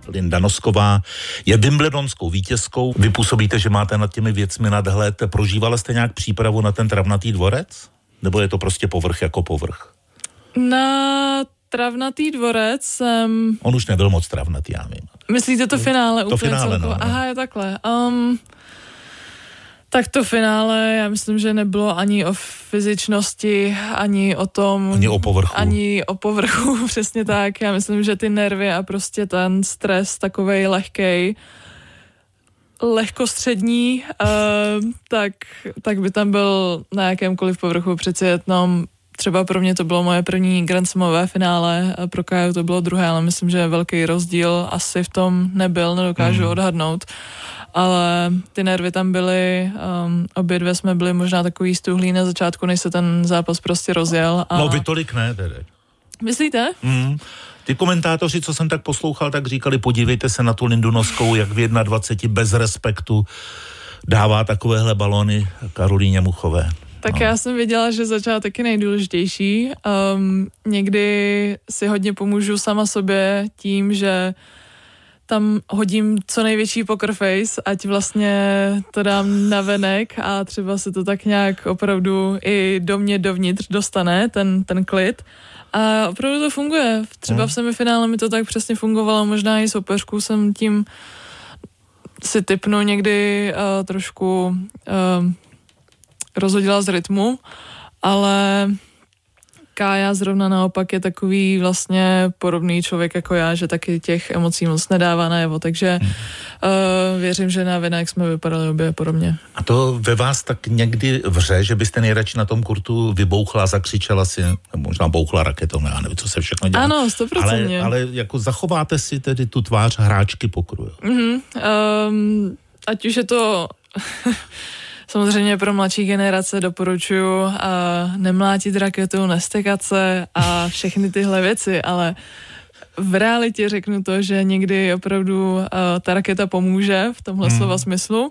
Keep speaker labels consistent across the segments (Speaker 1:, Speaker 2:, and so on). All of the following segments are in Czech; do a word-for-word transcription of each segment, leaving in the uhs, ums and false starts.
Speaker 1: Linda Nosková je wimbledonskou vítězkou. Vy působíte, že máte nad těmi věcmi nadhled. Prožívala jste nějak přípravu na ten travnatý dvorec? Nebo je to prostě povrch jako povrch?
Speaker 2: Na travnatý dvorec jsem...
Speaker 1: On už nebyl moc travnatý, já vím.
Speaker 2: Myslíte to finále?
Speaker 1: To
Speaker 2: úplně
Speaker 1: finále,
Speaker 2: celko?
Speaker 1: no, no.
Speaker 2: Aha, je takhle. Um, tak to finále, já myslím, že nebylo ani o fyzičnosti, ani o tom...
Speaker 1: Ani o povrchu.
Speaker 2: Ani o povrchu, přesně tak. Já myslím, že ty nervy a prostě ten stres takovej lehkej, lehkostřední, uh, tak, tak by tam byl na jakémkoliv povrchu přeci jenom. Třeba pro mě to bylo moje první Grand Slamové finále, a pro Káju to bylo druhé, ale myslím, že velký rozdíl asi v tom nebyl, nedokážu mm. odhadnout. Ale ty nervy tam byly, um, obě dvě jsme byli možná takový stuhlí na začátku, než se ten zápas prostě rozjel. A...
Speaker 1: No vy tolik ne, tedy.
Speaker 2: Myslíte?
Speaker 1: Mm. Ty komentátoři, co jsem tak poslouchal, tak říkali, podívejte se na tu Lindu Noskovou, jak v dvaceti jedna bez respektu dává takovéhle balóny Karolíně Muchové.
Speaker 2: Tak
Speaker 1: no.
Speaker 2: Já jsem věděla, že začátek je nejdůležitější. Um, někdy si hodně pomůžu sama sobě tím, že tam hodím co největší poker face, ať vlastně to dám na venek a třeba se to tak nějak opravdu i do mě dovnitř dostane, ten, ten klid. A opravdu to funguje. Třeba v semifinále mi to tak přesně fungovalo, možná i soupeřku jsem tím si tipnu někdy uh, trošku uh, rozhodila z rytmu, ale Kája zrovna naopak je takový vlastně podobný člověk jako já, že taky těch emocí moc nedává najevo, takže hmm. uh, věřím, že na venek jsme vypadali obě podobně.
Speaker 1: A to ve vás tak někdy vře, že byste nejradši na tom kurtu vybouchla, zakřičela si, nebo možná bouchla raketou, já nevím, co se všechno dělá.
Speaker 2: Ano, sto procent.
Speaker 1: Ale, ale jako zachováte si tedy tu tvář hráčky pokru.
Speaker 2: Mm-hmm, um, ať už je to... Samozřejmě pro mladší generace doporučuji uh, nemlátit raketu, nestekat se a všechny tyhle věci, ale v realitě řeknu to, že někdy opravdu uh, ta raketa pomůže v tomhle hmm. slova smyslu.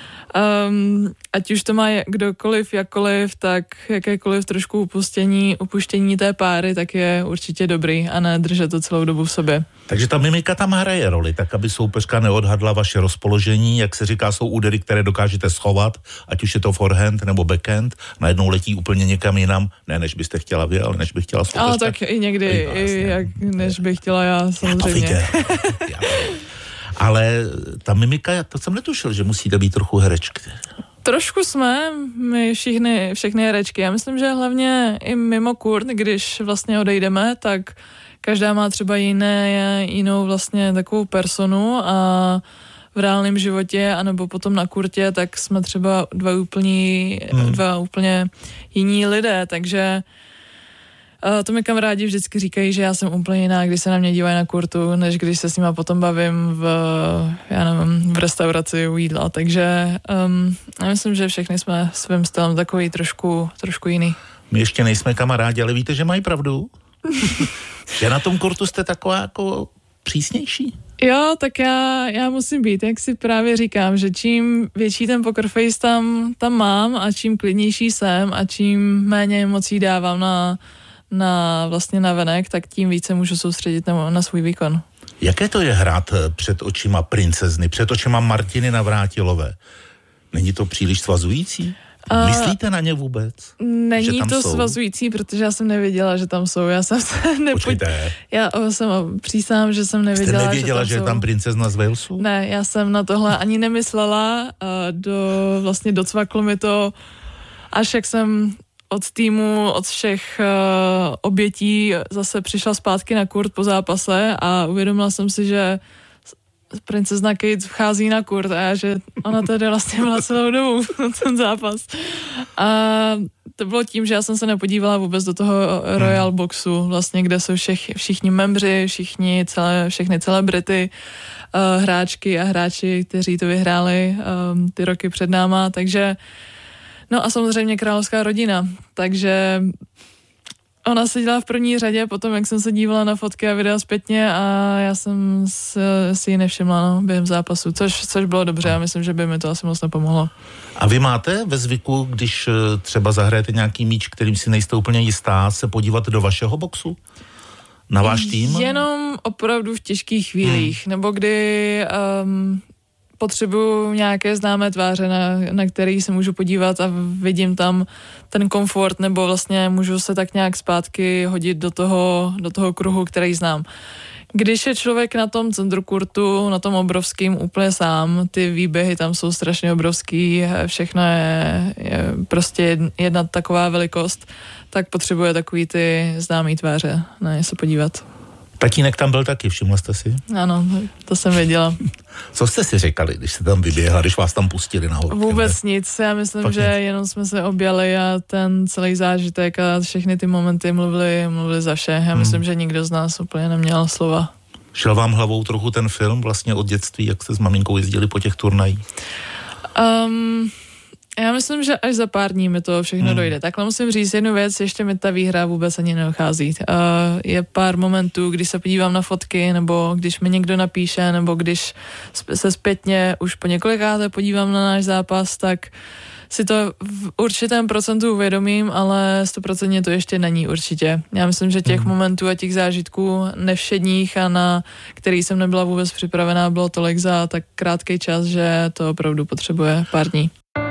Speaker 2: Um, ať už to má kdokoliv, jakkoliv, tak jakékoliv trošku upuštění, upuštění té páry, tak je určitě dobrý a ne držet to celou dobu v sobě.
Speaker 1: Takže ta mimika tam hraje roli, tak aby soupeřka neodhadla vaše rozpoložení, jak se říká, jsou údery, které dokážete schovat, ať už je to forehand nebo backhand, najednou letí úplně někam jinam, ne než byste chtěla vy, ale než bych chtěla soupeřka.
Speaker 2: Ale tak i někdy, i jak, než bych chtěla já, samozřejmě.
Speaker 1: Já to Ale ta mimika, to jsem netušil, že musíte být trochu herečky.
Speaker 2: Trošku jsme, my všichni, všechny herečky. Já myslím, že hlavně i mimo kurt, když vlastně odejdeme, tak každá má třeba jiné, jinou vlastně takovou personu a v reálném životě, anebo potom na kurtě, tak jsme třeba dva úplně, hmm. dva úplně jiní lidé, takže Uh, to mi kamarádi vždycky říkají, že já jsem úplně jiná, když se na mě dívají na kurtu, než když se s nima potom bavím v, já nevím, v restauraci u jídla, takže um, já myslím, že všichni jsme svým stylem takový trošku, trošku jiný.
Speaker 1: My ještě nejsme kamarádi, ale víte, že mají pravdu? Že na tom kurtu jste taková jako přísnější?
Speaker 2: Jo, tak já, já musím být, jak si právě říkám, že čím větší ten poker face tam, tam mám a čím klidnější jsem a čím méně emocí dávám na na vlastně na venek, tak tím více můžu soustředit na, na svůj výkon.
Speaker 1: Jaké to je hrát před očima princezny, před očima Martiny Navrátilové? Není to příliš svazující? Uh, Myslíte na ně vůbec?
Speaker 2: Není to jsou? svazující, protože já jsem nevěděla, že tam jsou. Já jsem se nepod...
Speaker 1: Počkejte.
Speaker 2: Já jsem přísám, že jsem nevěděla,
Speaker 1: Jste nevěděla,
Speaker 2: že tam,
Speaker 1: že je tam princezna z Walesu?
Speaker 2: Ne, já jsem na tohle ani nemyslela. Uh, do, vlastně docvaklo mi to, až jak jsem od týmu, od všech uh, obětí zase přišla zpátky na kurt po zápase a uvědomila jsem si, že princezna Kate vchází na kurt a že ona tady vlastně byla celou dobu ten zápas. A to bylo tím, že já jsem se nepodívala vůbec do toho Royal Boxu, vlastně, kde jsou všech, všichni membři, všichni celé, všechny celebrity, uh, hráčky a hráči, kteří to vyhráli um, ty roky před náma, takže no a samozřejmě královská rodina, takže ona seděla v první řadě, potom jak jsem se dívala na fotky a videa zpětně a já jsem si ji nevšimla no, během zápasu, což, což bylo dobře, já myslím, že by mi to asi moc nepomohlo. A
Speaker 1: vy máte ve zvyku, když třeba zahrajete nějaký míč, kterým si nejste úplně jistá, se podívat do vašeho boxu? na váš tým?
Speaker 2: Jenom opravdu v těžkých chvílích, hmm. nebo kdy um, potřebuju nějaké známé tváře, na, na který se můžu podívat a vidím tam ten komfort, nebo vlastně můžu se tak nějak zpátky hodit do toho, do toho kruhu, který znám. Když je člověk na tom centrokurtu, na tom obrovským úplně sám, ty výběhy tam jsou strašně obrovský, všechno je, je prostě jedna taková velikost, tak potřebuje takový ty známý tváře na ně se podívat.
Speaker 1: Tatínek tam byl taky, všimla jste si?
Speaker 2: Ano, to jsem věděla.
Speaker 1: Co jste si říkali, když jste tam vyběhla, když vás tam pustili nahoru?
Speaker 2: Vůbec nic, já myslím, Fakt že nic. Jenom jsme se objali a ten celý zážitek a všechny ty momenty mluvili, mluvili za vše. Já hmm. myslím, že nikdo z nás úplně neměl slova.
Speaker 1: Šel vám hlavou trochu ten film vlastně od dětství, jak jste s maminkou jezdili po těch turnajích?
Speaker 2: Um, já myslím, že až za pár dní mi to všechno hmm. dojde. Takhle musím říct jednu věc, ještě mi ta výhra vůbec ani nedochází. Uh, je pár momentů, když se podívám na fotky, nebo když mi někdo napíše, nebo když se zpětně už po několikáté podívám na náš zápas, tak si to v určitém procentu uvědomím, ale stoprocentně to ještě není určitě. Já myslím, že těch hmm. momentů a těch zážitků nevšedních a na který jsem nebyla vůbec připravená, bylo tolik za tak krátký čas, že to opravdu potřebuje pár dní.